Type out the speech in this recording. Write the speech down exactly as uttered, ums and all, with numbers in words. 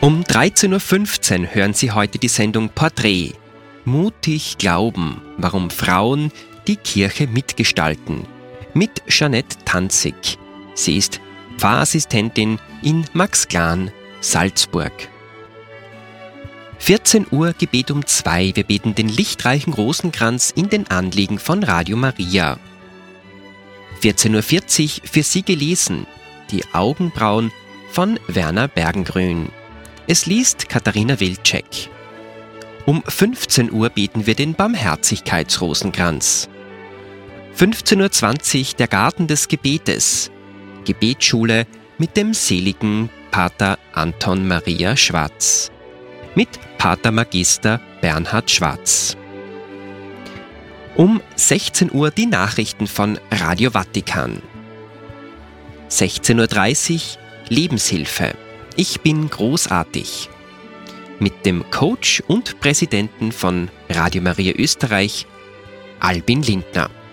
Um dreizehn Uhr fünfzehn hören Sie heute die Sendung Porträt. Mutig glauben, warum Frauen die Kirche mitgestalten. Mit Jeanette Tanzig. Sie ist Pfarrassistentin in Maxglan, Salzburg. vierzehn Uhr Gebet um zwei. Wir beten den lichtreichen Rosenkranz in den Anliegen von Radio Maria. vierzehn Uhr vierzig für Sie gelesen. Die Augenbrauen von Werner Bergengrün. Es liest Katharina Wilczek. Um fünfzehn Uhr beten wir den Barmherzigkeitsrosenkranz. fünfzehn Uhr zwanzig der Garten des Gebetes. Gebetsschule mit dem seligen Pater Anton Maria Schwarz. Mit Pater Magister Bernhard Schwarz. Um sechzehn Uhr die Nachrichten von Radio Vatikan. sechzehn Uhr dreißig Lebenshilfe. Ich bin großartig. Mit dem Coach und Präsidenten von Radio Maria Österreich, Albin Lindner.